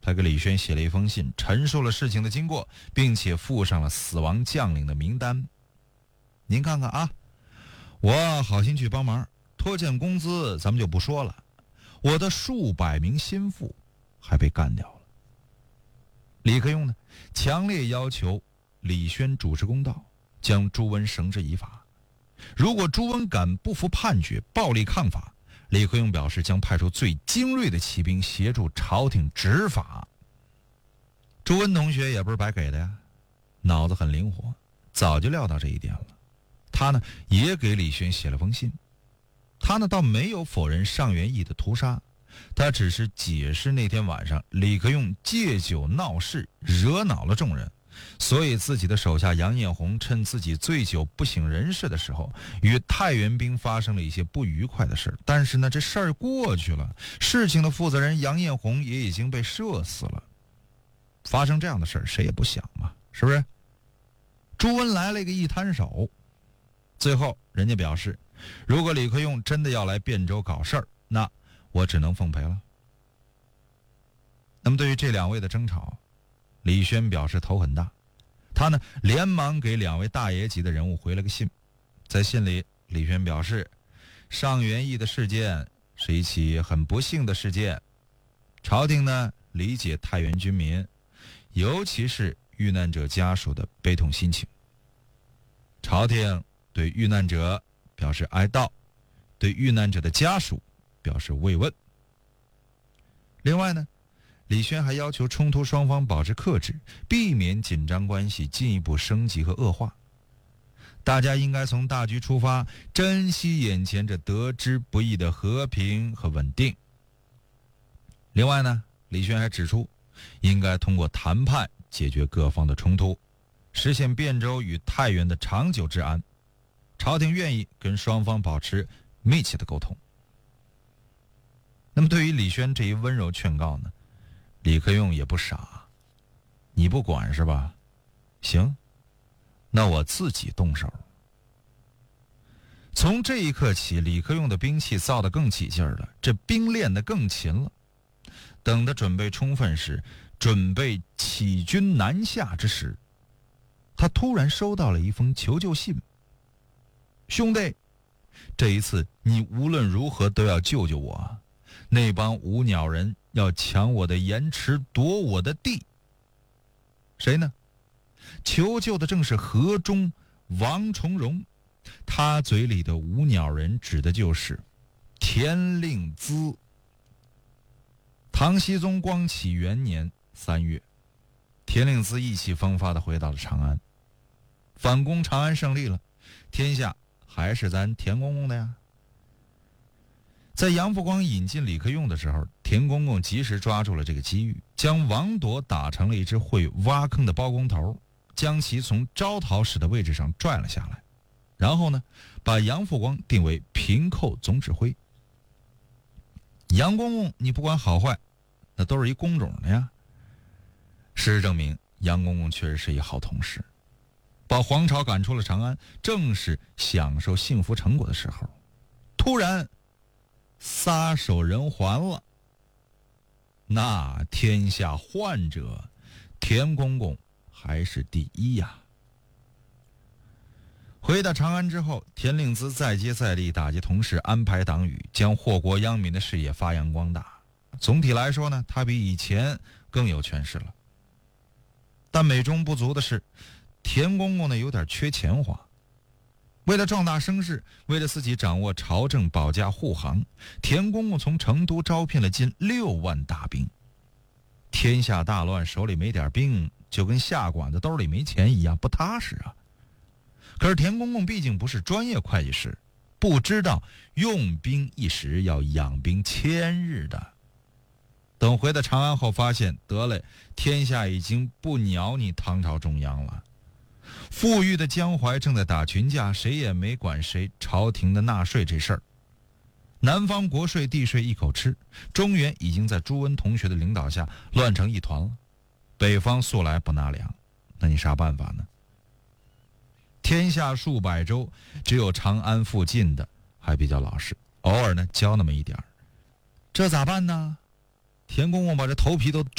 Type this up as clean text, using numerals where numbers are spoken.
他给李轩写了一封信，陈述了事情的经过，并且附上了死亡将领的名单。您看看啊，我好心去帮忙，拖欠工资咱们就不说了，我的数百名心腹还被干掉了。李克用呢，强烈要求李轩主持公道，将朱温绳之以法。如果朱温敢不服判决，暴力抗法，李克用表示将派出最精锐的骑兵协助朝廷执法。朱温同学也不是白给的呀，脑子很灵活，早就料到这一点了。他呢也给李轩写了封信，他呢倒没有否认上元义的屠杀，他只是解释那天晚上李克用借酒闹事，惹恼了众人，所以自己的手下杨彦宏趁自己醉酒不省人事的时候，与太原兵发生了一些不愉快的事。但是呢，这事儿过去了，事情的负责人杨彦宏也已经被射死了。发生这样的事儿，谁也不想嘛，是不是？朱温来了一个一摊手，最后人家表示，如果李克用真的要来汴州搞事儿，那我只能奉陪了。那么对于这两位的争吵，李轩表示头很大，他呢连忙给两位大爷级的人物回了个信。在信里，李轩表示，上元义的事件是一起很不幸的事件，朝廷呢理解太原军民，尤其是遇难者家属的悲痛心情，朝廷对遇难者表示哀悼，对遇难者的家属表示慰问。另外呢，李轩还要求冲突双方保持克制，避免紧张关系进一步升级和恶化。大家应该从大局出发，珍惜眼前这得之不易的和平和稳定。另外呢，李轩还指出，应该通过谈判解决各方的冲突，实现汴州与太原的长久治安。朝廷愿意跟双方保持密切的沟通。那么对于李轩这一温柔劝告呢，李克用也不傻，你不管是吧？行，那我自己动手。从这一刻起，李克用的兵器造得更起劲儿了，这兵练得更勤了。等他准备充分时，准备起军南下之时，他突然收到了一封求救信。兄弟，这一次你无论如何都要救救我，那帮无鸟人要抢我的盐池，夺我的地。谁呢？求救的正是河中王重荣，他嘴里的无鸟人指的就是田令孜。唐僖宗光启元年3月，田令孜意气风发地回到了长安。反攻长安胜利了，天下还是咱田公公的呀。在杨复光引进李克用的时候，田公公及时抓住了这个机遇，将王铎打成了一只会挖坑的包工头，将其从招讨使的位置上拽了下来，然后呢，把杨复光定为平寇总指挥。杨公公你不管好坏，那都是一工种的呀。事实证明，杨公公确实是一好同事，把黄巢赶出了长安，正是享受幸福成果的时候，突然撒手人寰了。那天下患者，田公公还是第一呀。回到长安之后，田令孜再接再厉，打击同事，安排党羽，将祸国殃民的事业发扬光大。总体来说呢，他比以前更有权势了。但美中不足的是，田公公呢有点缺钱花。为了壮大声势，为了自己掌握朝政保驾护航，田公公从成都招聘了近6万大兵。天下大乱，手里没点兵，就跟下馆子兜里没钱一样，不踏实啊。可是田公公毕竟不是专业会计师，不知道用兵一时要养兵千日的。等回到长安后，发现得嘞，天下已经不鸟你唐朝中央了。富裕的江淮正在打群架，谁也没管谁，朝廷的纳税这事儿，南方国税地税一口吃，中原已经在朱温同学的领导下乱成一团了。北方素来不纳粮，那你啥办法呢？天下数百州，只有长安附近的还比较老实，偶尔呢交那么一点儿，这咋办呢？田公公把这头皮都